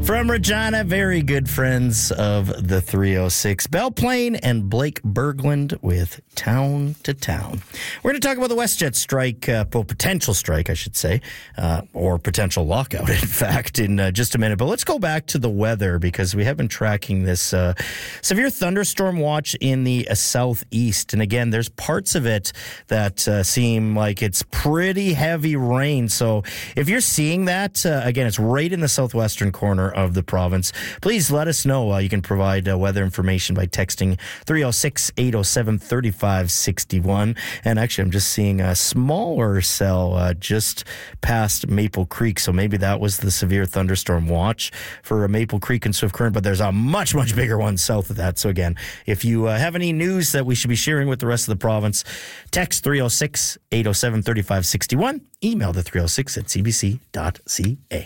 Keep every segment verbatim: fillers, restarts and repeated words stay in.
From Regina, very good friends of the three oh six. Belle Plaine and Blake Berglund with Town to Town. We're going to talk about the WestJet strike, uh, well, potential strike, I should say, uh, or potential lockout, in fact, in uh, just a minute. But let's go back to the weather because we have been tracking this uh, severe thunderstorm watch in the uh, southeast. And again, there's parts of it that uh, seem like it's pretty heavy rain. So if you're seeing that, uh, again, it's right in the southwestern corner of the province. Please let us know. Uh, you can provide uh, weather information by texting three oh six, eight oh seven, three five six one. And actually, I'm just seeing a smaller cell uh, just past Maple Creek. So maybe that was the severe thunderstorm watch for uh, Maple Creek and Swift Current. But there's a much, much bigger one south of that. So again, if you uh, have any news that we should be sharing with the rest of the province, text three oh six, eight oh seven, three five six one. Email the three oh six at c b c dot c a.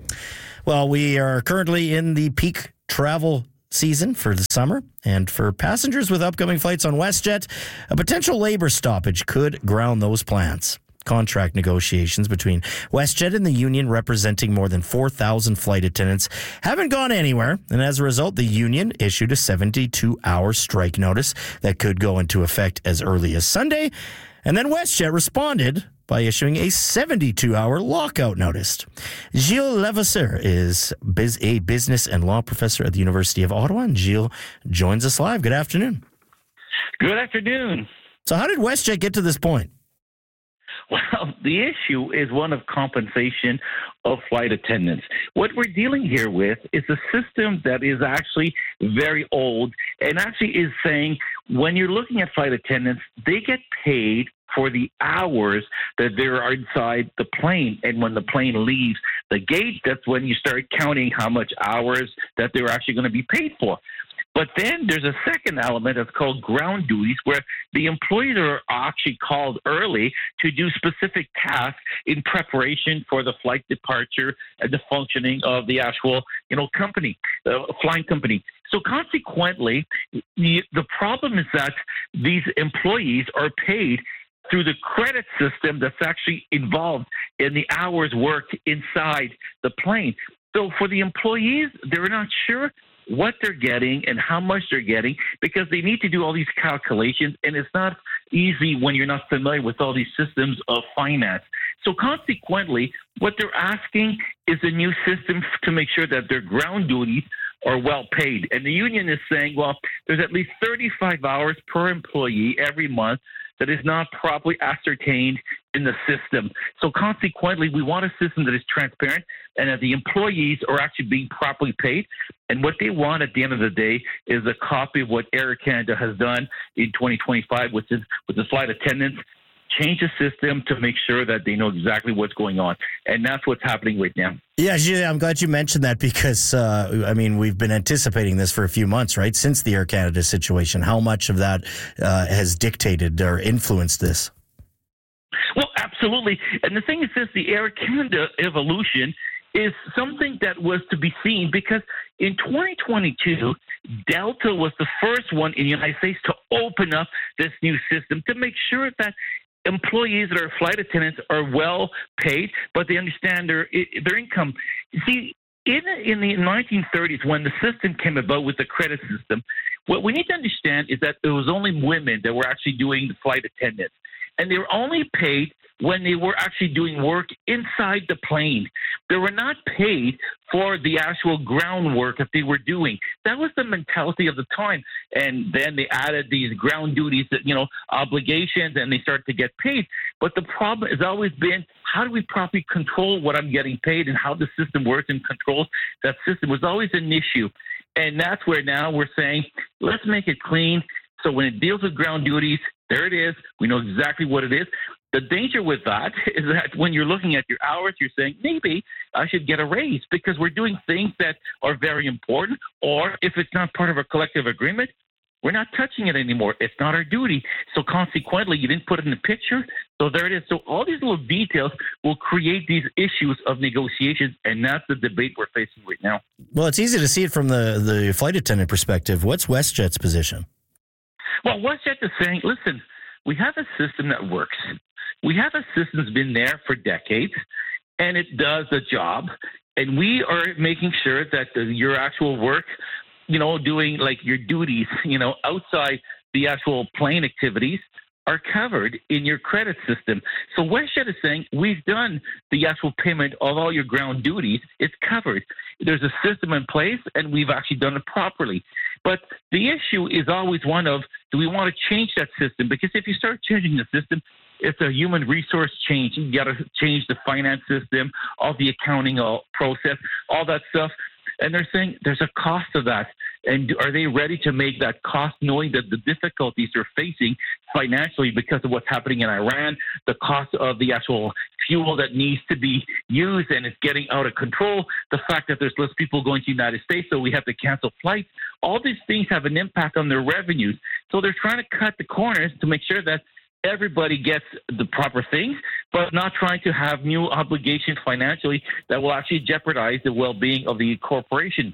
Well, we are currently in the peak travel season for the summer, and for passengers with upcoming flights on WestJet, a potential labor stoppage could ground those plans. Contract negotiations between WestJet and the union, representing more than four thousand flight attendants, haven't gone anywhere, and as a result, the union issued a seventy-two hour strike notice that could go into effect as early as Sunday, and then WestJet responded by issuing a seventy-two hour lockout notice. Gilles Levasseur is biz- a business and law professor at the University of Ottawa, and Gilles joins us live. Good afternoon. Good afternoon. So how did WestJet get to this point? Well, the issue is one of compensation of flight attendants. What we're dealing here with is a system that is actually very old and actually is saying when you're looking at flight attendants, they get paid for the hours that they're inside the plane. And when the plane leaves the gate, that's when you start counting how much hours that they're actually going to be paid for. But then there's a second element that's called ground duties, where the employees are actually called early to do specific tasks in preparation for the flight departure and the functioning of the actual, you know, company, uh, flying company. So consequently, the, the problem is that these employees are paid through the credit system that's actually involved in the hours worked inside the plane. So for the employees, they're not sure what they're getting and how much they're getting because they need to do all these calculations, and it's not easy when you're not familiar with all these systems of finance. So consequently, what they're asking is a new system to make sure that their ground duties are well paid. And the union is saying, well, there's at least thirty-five hours per employee every month that is not properly ascertained in the system. So consequently, we want a system that is transparent and that the employees are actually being properly paid. And what they want at the end of the day is a copy of what Air Canada has done in twenty twenty-five, which is with the flight attendants, change the system to make sure that they know exactly what's going on. And that's what's happening right now. Yeah, Gilles, I'm glad you mentioned that because, uh, I mean, we've been anticipating this for a few months, right, since the Air Canada situation. How much of that uh, has dictated or influenced this? Well, absolutely. And the thing is this, the Air Canada evolution is something that was to be seen because in twenty twenty-two, Delta was the first one in the United States to open up this new system to make sure that employees that are flight attendants are well paid, but they understand their their income. You see, in in the nineteen thirties, when the system came about with the credit system, what we need to understand is that it was only women that were actually doing the flight attendants, and they were only paid when they were actually doing work inside the plane. They were not paid for the actual groundwork that they were doing. That was the mentality of the time. And then they added these ground duties, you know, obligations, and they started to get paid. But the problem has always been, how do we properly control what I'm getting paid and how the system works and controls that system was always an issue. And that's where now we're saying, let's make it clean. So when it deals with ground duties, there it is. We know exactly what it is. The danger with that is that when you're looking at your hours, you're saying, maybe I should get a raise because we're doing things that are very important. Or if it's not part of a collective agreement, we're not touching it anymore. It's not our duty. So consequently, you didn't put it in the picture. So there it is. So all these little details will create these issues of negotiations, and that's the debate we're facing right now. Well, it's easy to see it from the, the flight attendant perspective. What's WestJet's position? Well, WestJet is saying, listen, we have a system that works. We have a system that's been there for decades, and it does the job. and we are making sure that the, your actual work, you know, doing like your duties, you know, outside the actual plane activities are covered in your credit system. So WestJet is saying we've done the actual payment of all your ground duties. It's covered. There's a system in place, and we've actually done it properly. But the issue is always one of, do we want to change that system? Because if you start changing the system, it's a human resource change. You got to change the finance system, all the accounting all process, all that stuff. And they're saying there's a cost of that. And are they ready to make that cost, knowing that the difficulties they're facing financially because of what's happening in Iran, the cost of the actual fuel that needs to be used and it's getting out of control, the fact that there's less people going to the United States, so we have to cancel flights. All these things have an impact on their revenues. So they're trying to cut the corners to make sure that everybody gets the proper things, but not trying to have new obligations financially that will actually jeopardize the well-being of the corporation.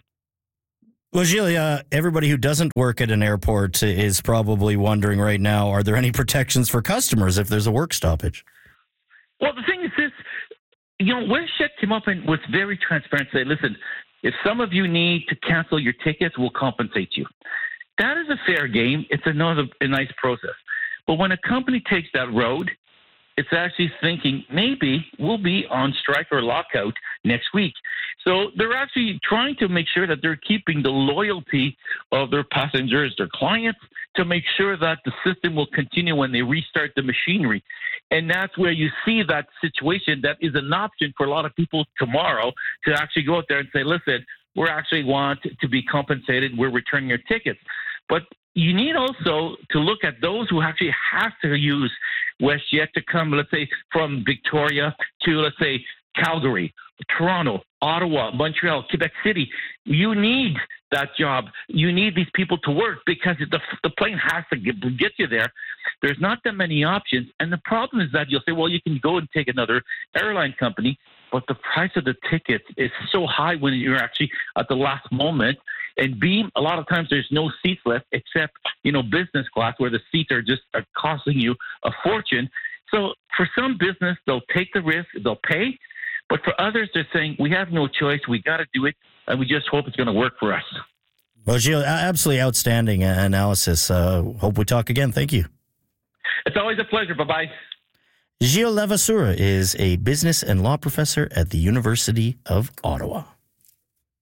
Well, Gilles, uh, everybody who doesn't work at an airport is probably wondering right now, are there any protections for customers if there's a work stoppage? Well, the thing is this, you know, WestJet came up and was very transparent, say, listen, if some of you need to cancel your tickets, we'll compensate you. That is a fair game. It's another a nice process. But when a company takes that road, it's actually thinking maybe we'll be on strike or lockout next week. So they're actually trying to make sure that they're keeping the loyalty of their passengers, their clients, to make sure that the system will continue when they restart the machinery. And that's where you see that situation that is an option for a lot of people tomorrow to actually go out there and say, listen, we actually want to be compensated. We're returning your tickets. But you need also to look at those who actually have to use WestJet to come, let's say, from Victoria to, let's say, Calgary, Toronto, Ottawa, Montreal, Quebec City. You need that job. You need these people to work because the, the plane has to get, get you there. There's not that many options. And the problem is that you'll say, well, you can go and take another airline company, but the price of the tickets is so high when you're actually at the last moment. And B, a lot of times there's no seats left except, you know, business class where the seats are just are costing you a fortune. So for some business, they'll take the risk, they'll pay. But for others, they're saying, we have no choice. We got to do it. And we just hope it's going to work for us. Well, Gilles, absolutely outstanding analysis. Uh, hope we talk again. Thank you. It's always a pleasure. Bye-bye. Gilles Levasseur is a business and law professor at the University of Ottawa.